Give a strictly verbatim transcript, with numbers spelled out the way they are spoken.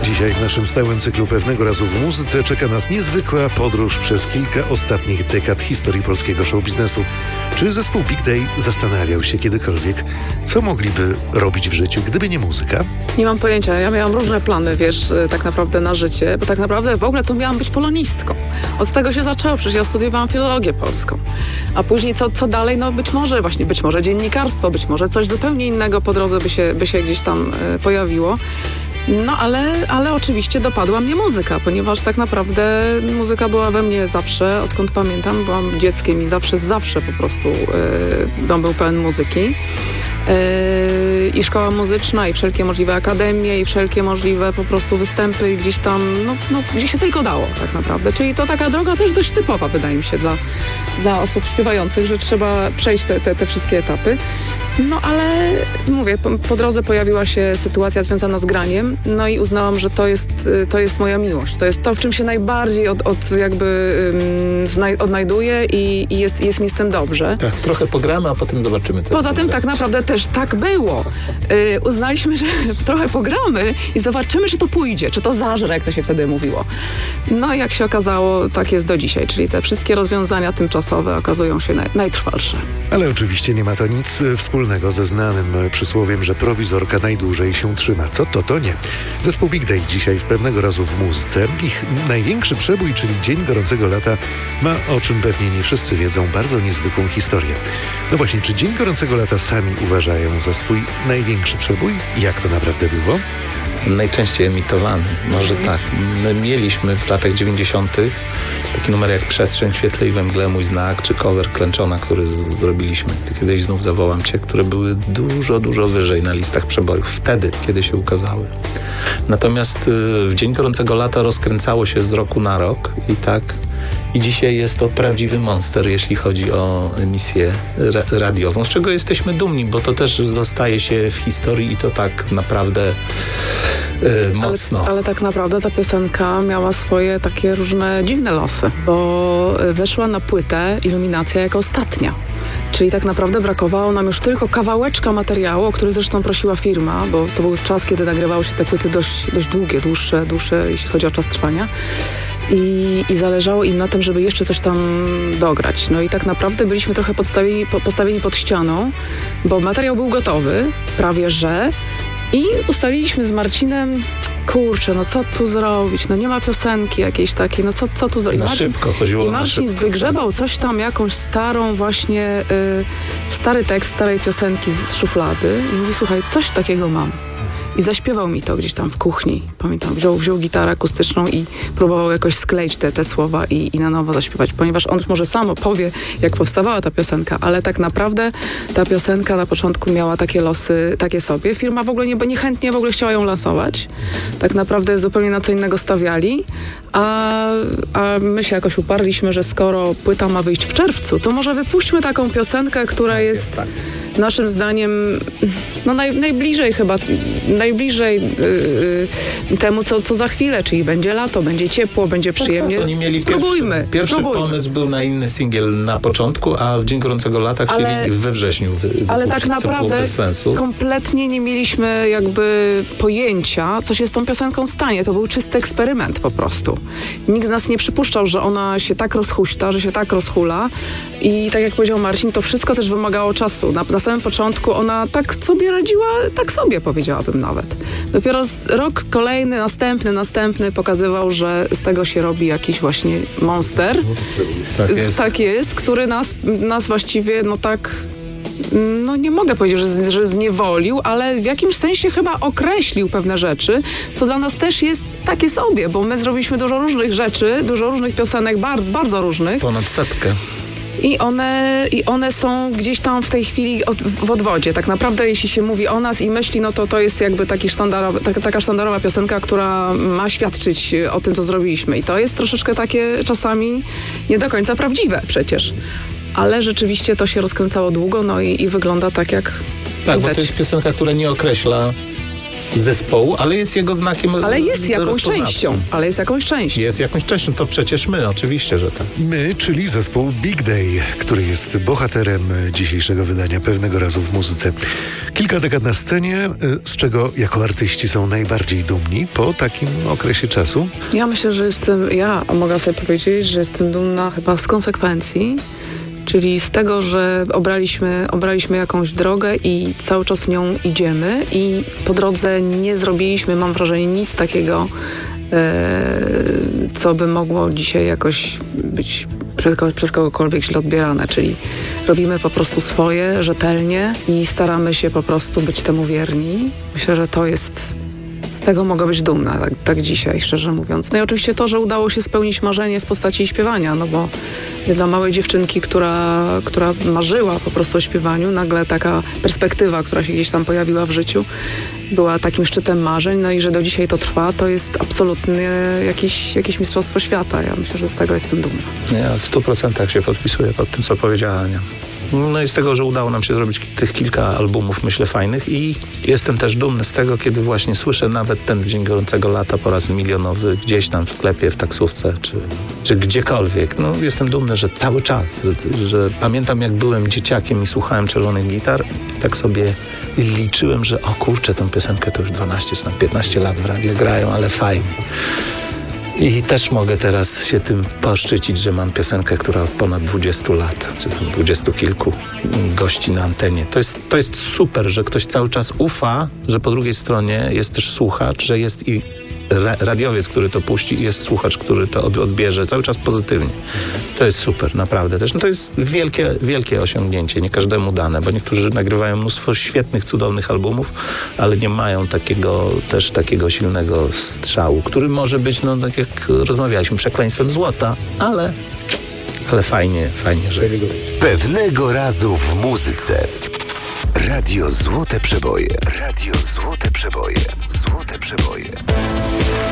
Dzisiaj w naszym stałym cyklu Pewnego razu w muzyce czeka nas niezwykła podróż przez kilka ostatnich dekad historii polskiego showbiznesu. Czy zespół Big Day zastanawiał się kiedykolwiek, co mogliby robić w życiu, gdyby nie muzyka? Nie mam pojęcia. Ja miałam różne plany, wiesz, tak naprawdę na życie, bo tak naprawdę w ogóle to miałam być polonistką. Od tego się zaczęło, przecież ja studiowałam filologię polską. A później co, co dalej? No być może właśnie, być może dziennikarstwo, być może coś zupełnie innego po drodze by się, by się gdzieś tam y, pojawiło. No ale, ale oczywiście dopadła mnie muzyka, ponieważ tak naprawdę muzyka była we mnie zawsze, odkąd pamiętam, byłam dzieckiem i zawsze, zawsze po prostu yy, dom był pełen muzyki. Yy, I szkoła muzyczna, i wszelkie możliwe akademie, i wszelkie możliwe po prostu występy gdzieś tam, no, no gdzie się tylko dało tak naprawdę. Czyli to taka droga też dość typowa, wydaje mi się, dla, dla osób śpiewających, że trzeba przejść te, te, te wszystkie etapy. No ale mówię, po, po drodze pojawiła się sytuacja związana z graniem, no i uznałam, że to jest, to jest moja miłość. To jest to, w czym się najbardziej od, od jakby um, znaj- odnajduję i, i jest, jest mi z tym dobrze. Tak, trochę pogramy, a potem zobaczymy. Co Poza tym tak naprawdę też tak było. Yy, uznaliśmy, że trochę pogramy i zobaczymy, czy to pójdzie, czy to zażre, jak to się wtedy mówiło. No i jak się okazało, tak jest do dzisiaj, czyli te wszystkie rozwiązania tymczasowe okazują się naj- najtrwalsze. Ale oczywiście nie ma to nic wspólnego ze znanym przysłowiem, że prowizorka najdłużej się trzyma. Co to, to nie. Zespół Big Day dzisiaj w Pewnego razu w muzyce. Ich największy przebój, czyli Dzień gorącego lata, ma, o czym pewnie nie wszyscy wiedzą, bardzo niezwykłą historię. No właśnie, czy Dzień gorącego lata sami uważają za swój największy przebój? Jak to naprawdę było? Najczęściej emitowany, może tak. My mieliśmy w latach dziewięćdziesiątych taki numer jak Przestrzeń w świetle i we mgle, Mój znak, czy cover Klęczona, który z- zrobiliśmy. Ty kiedyś znów zawołam cię, które były dużo, dużo wyżej na listach przebojów. Wtedy, kiedy się ukazały. Natomiast y, w Dzień gorącego lata rozkręcało się z roku na rok i tak. I dzisiaj jest to prawdziwy monster, jeśli chodzi o emisję ra- radiową, z czego jesteśmy dumni, bo to też zostaje się w historii i to tak naprawdę yy, mocno. Ale, ale tak naprawdę ta piosenka miała swoje takie różne dziwne losy, bo weszła na płytę Iluminacja jako ostatnia. Czyli tak naprawdę brakowało nam już tylko kawałeczka materiału, o który zresztą prosiła firma, bo to był czas, kiedy nagrywały się te płyty dość, dość długie, dłuższe, dłuższe, jeśli chodzi o czas trwania. I, I zależało im na tym, żeby jeszcze coś tam dograć. No i tak naprawdę byliśmy trochę podstawieni, po, postawieni pod ścianą, bo materiał był gotowy, prawie że. I ustaliliśmy z Marcinem, kurczę, no co tu zrobić? No nie ma piosenki jakiejś takiej, no co, co tu zrobić? Na Marcin, szybko chodziło. I Marcin na szybko. wygrzebał coś tam, jakąś starą właśnie, y, stary tekst starej piosenki z, z szuflady i mówi, słuchaj, coś takiego mam. I zaśpiewał mi to gdzieś tam w kuchni. Pamiętam, wziął, wziął gitarę akustyczną i próbował jakoś skleić te, te słowa i, i na nowo zaśpiewać, ponieważ on już może sam opowie, jak powstawała ta piosenka, ale tak naprawdę ta piosenka na początku miała takie losy, takie sobie. Firma w ogóle nie, niechętnie w ogóle chciała ją lansować. Tak naprawdę zupełnie na co innego stawiali, a, a my się jakoś uparliśmy, że skoro płyta ma wyjść w czerwcu, to może wypuśćmy taką piosenkę, która jest... tak. Naszym zdaniem no naj, najbliżej chyba, najbliżej yy, temu, co, co za chwilę, czyli będzie lato, będzie ciepło, będzie przyjemnie. Tak, tak. Oni mieli spróbujmy. Pierwszy, pierwszy spróbujmy. pomysł był na inny singiel na początku, a w Dzień gorącego lata chcieli Ale- we wrześniu wy, Ale wypuścić, tak co było naprawdę bez sensu. kompletnie nie mieliśmy jakby pojęcia, co się z tą piosenką stanie. To był czysty eksperyment po prostu. Nikt z nas nie przypuszczał, że ona się tak rozhuśta, że się tak rozhula i tak jak powiedział Marcin, to wszystko też wymagało czasu. Na, na samym początku ona tak sobie radziła, tak sobie powiedziałabym nawet. Dopiero z, rok kolejny, następny, następny pokazywał, że z tego się robi jakiś właśnie monster. Tak Z- jest. tak jest, który nas, nas właściwie no tak, no nie mogę powiedzieć, że, z- że zniewolił, ale w jakimś sensie chyba określił pewne rzeczy, co dla nas też jest takie sobie, bo my zrobiliśmy dużo różnych rzeczy, dużo różnych piosenek, bardzo, bardzo różnych. Ponad setkę. I one, I one są gdzieś tam w tej chwili od, w odwodzie. Tak naprawdę jeśli się mówi o nas i myśli, no to to jest jakby taki sztandarowy, taka, taka sztandarowa piosenka, która ma świadczyć o tym, co zrobiliśmy. I to jest troszeczkę takie czasami nie do końca prawdziwe przecież. Ale rzeczywiście to się rozkręcało długo, no i, i wygląda tak, jak Tak, widać. bo to jest piosenka, która nie określa zespołu, ale jest jego znakiem. Ale jest jakąś rozpoznawczym. częścią. Ale jest jakąś częścią. Jest jakąś częścią, to przecież my, oczywiście, że tak. My, czyli zespół Big Day, który jest bohaterem dzisiejszego wydania Pewnego Razu w muzyce. Kilka dekad na scenie, z czego jako artyści są najbardziej dumni po takim okresie czasu? Ja myślę, że jestem, ja mogę sobie powiedzieć, że jestem dumna chyba z konsekwencji, czyli z tego, że obraliśmy, obraliśmy jakąś drogę i cały czas nią idziemy i po drodze nie zrobiliśmy, mam wrażenie, nic takiego, e, co by mogło dzisiaj jakoś być przez, przez kogokolwiek źle odbierane, czyli robimy po prostu swoje, rzetelnie i staramy się po prostu być temu wierni. Myślę, że to jest... Z tego mogę być dumna, tak, tak dzisiaj, szczerze mówiąc. No i oczywiście to, że udało się spełnić marzenie w postaci śpiewania, no bo dla małej dziewczynki, która, która marzyła po prostu o śpiewaniu, nagle taka perspektywa, która się gdzieś tam pojawiła w życiu, była takim szczytem marzeń, no i że do dzisiaj to trwa, to jest absolutnie jakieś, jakieś mistrzostwo świata. Ja myślę, że z tego jestem dumna. Ja w stu procentach się podpisuję pod tym, co powiedziała Ania. No i z tego, że udało nam się zrobić tych kilka albumów, myślę, fajnych i jestem też dumny z tego, kiedy właśnie słyszę nawet ten w Dzień Gorącego Lata po raz milionowy gdzieś tam w sklepie, w taksówce, czy, czy gdziekolwiek. No jestem dumny, że cały czas, że, że pamiętam, jak byłem dzieciakiem i słuchałem Czerwonych Gitar, tak sobie liczyłem, że o kurczę, tą piosenkę to już dwanaście czy piętnaście lat w radiu grają, ale fajnie. I też mogę teraz się tym poszczycić, że mam piosenkę, która od ponad dwudziestu lat, czy tam dwudziestu kilku gości na antenie. To jest, to jest super, że ktoś cały czas ufa, że po drugiej stronie jest też słuchacz, że jest i ra- radiowiec, który to puści i jest słuchacz, który to od- odbierze cały czas pozytywnie. To jest super, naprawdę też. No to jest wielkie, wielkie osiągnięcie, nie każdemu dane, bo niektórzy nagrywają mnóstwo świetnych, cudownych albumów, ale nie mają takiego, też takiego silnego strzału, który może być, no tak jak rozmawialiśmy, przekleństwem złota, ale, ale fajnie, fajnie, że jest. Pewnego Razu w muzyce. Radio Złote Przeboje. Radio Złote Przeboje. Złote Przeboje.